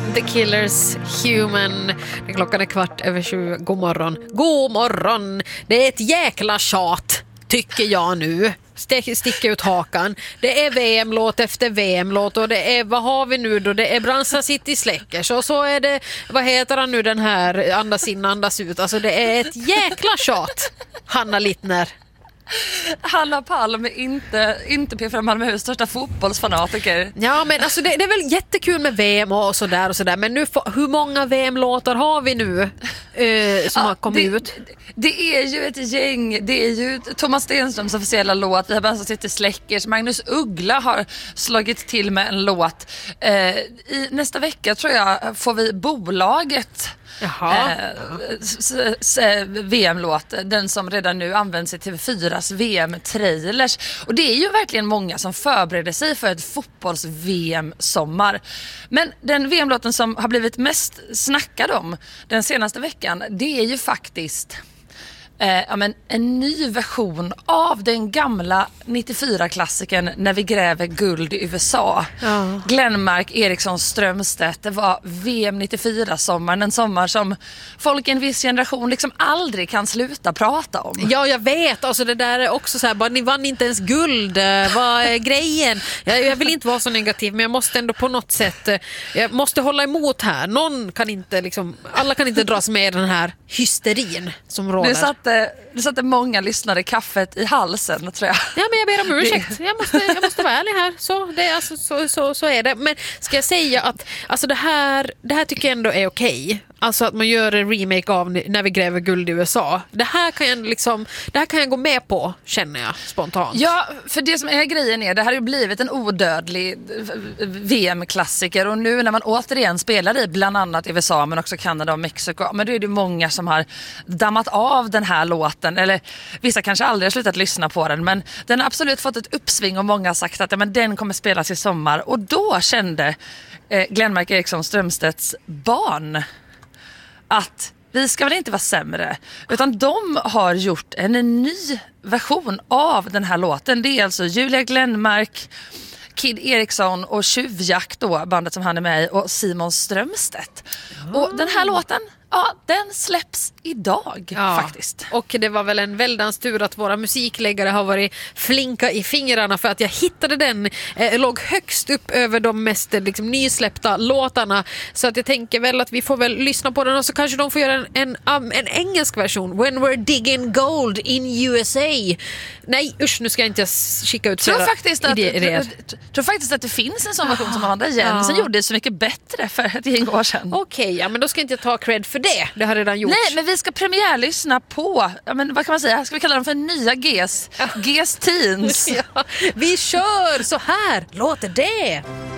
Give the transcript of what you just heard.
The Killers, Human. Klockan är 7:15. God morgon. God morgon. Det är ett jäkla tjat, tycker jag nu. Sticka ut hakan. Det är VM-låt efter VM-låt och det är, vad har vi nu då? Det är Bransa City Släckers och så är det, vad heter han nu, den här andas in, andas ut. Alltså det är ett jäkla tjat, Hanna Littner. Hanna Palm är inte P4 Malmöhus största fotbollsfanatiker. Ja, men alltså det är väl jättekul med VM och sådär. Men nu, hur många VM-låtar har vi nu som har kommit ut? Det är ju ett gäng. Det är ju Thomas Stenströms officiella låt. Vi har Bransa City Släckers. Magnus Uggla har slagit till med en låt. I nästa vecka tror jag får vi Bolaget. VM-låt, den som redan nu används i TV4s VM-trailers. Och det är ju verkligen många som förbereder sig för ett fotbolls-VM-sommar. Men den VM-låten som har blivit mest snackad om den senaste veckan, det är ju faktiskt en ny version av den gamla 94-klassikern När vi gräver guld i USA. Ja. Glenmark Eriksson Strömstedt. Det var VM 94-sommaren. En sommar som folk i en viss generation liksom aldrig kan sluta prata om. Ja, jag vet. Alltså det där är också så här, bara, ni vann inte ens guld. Vad är grejen? Jag vill inte vara så negativ, men jag måste ändå på något sätt, jag måste hålla emot här. Någon kan inte liksom, alla kan inte dras med den här hysterin som råder. Du satte många lyssnare kaffet i halsen, tror jag. Ja, men jag ber om ursäkt. Jag måste vara ärlig här. Så är det. Men ska jag säga att alltså det här tycker jag ändå är okej. Alltså att man gör en remake av När vi gräver guld i USA. Det här kan jag gå med på, känner jag spontant. Ja, för det som är grejen är, det här har ju blivit en odödlig VM-klassiker. Och nu när man återigen spelar i bland annat USA, men också Kanada och Mexiko, men då är det många som har dammat av den här låten. Eller vissa kanske aldrig har slutat lyssna på den, men den har absolut fått ett uppsving och många har sagt att men den kommer spelas i sommar. Och då kände Glenmark Eriksson Strömstedts barn att vi ska väl inte vara sämre, utan de har gjort en ny version av den här låten. Det är alltså Julia Glenmark, Kid Eriksson och Tjuvjakt då, bandet som han är med i, och Simon Strömstedt. Och den här låten, ja, den släpps idag faktiskt. Och det var väl en väldans tur att våra musikläggare har varit flinka i fingrarna, för att jag hittade den, låg högst upp över de mest liksom nysläppta låtarna. Så att jag tänker väl att vi får väl lyssna på den, och så kanske de får göra en engelsk version. When we're digging gold in USA. Nej, usch, nu ska jag inte skicka ut tror faktiskt att det finns en sån version som Amanda Jensen gjorde så mycket bättre för ett gäng år sedan. Okej, ja, men då ska inte jag ta cred för det. Det har redan gjorts. Nej, men vi ska premiärlyssna på, men vad kan man säga? Ska vi kalla dem för nya Gs? Gs Teens. Ja, vi kör så här. Låter det.